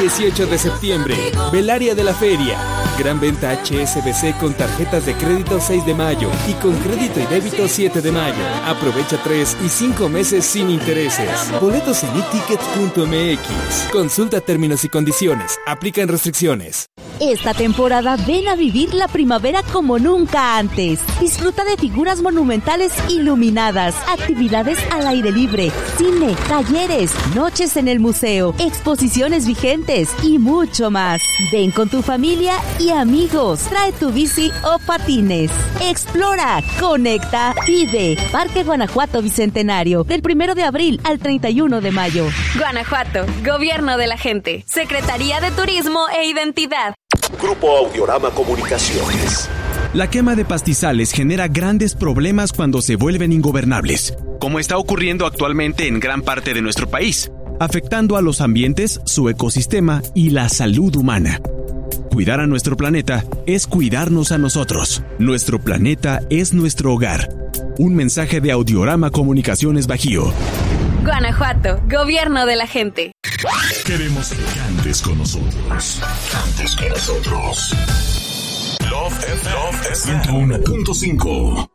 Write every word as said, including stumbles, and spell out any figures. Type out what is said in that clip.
dieciocho de septiembre, Belaria de la Feria. Gran venta H S B C con tarjetas de crédito seis de mayo y con crédito y débito siete de mayo. Aprovecha tres y cinco meses sin intereses. Boletos en eticket punto m x. Consulta términos y condiciones. Aplican restricciones. Esta temporada ven a vivir la primavera como nunca antes. Disfruta de figuras monumentales iluminadas, actividades al aire libre, cine, talleres, noches en el museo, exposiciones vigentes y mucho más. Ven con tu familia y amigos. Trae tu bici o patines. Explora, conecta, vive. Parque Guanajuato Bicentenario, del primero de abril al treinta y uno de mayo. Guanajuato, Gobierno de la Gente, Secretaría de Turismo e Identidad. Grupo Audiorama Comunicaciones. La quema de pastizales genera grandes problemas cuando se vuelven ingobernables, como está ocurriendo actualmente en gran parte de nuestro país, afectando a los ambientes, su ecosistema y la salud humana. Cuidar a nuestro planeta es cuidarnos a nosotros. Nuestro planeta es nuestro hogar. Un mensaje de Audiorama Comunicaciones Bajío. Guanajuato, Gobierno de la Gente. Queremos que cantes con nosotros. Cantes con nosotros. Love F M ciento uno punto cinco.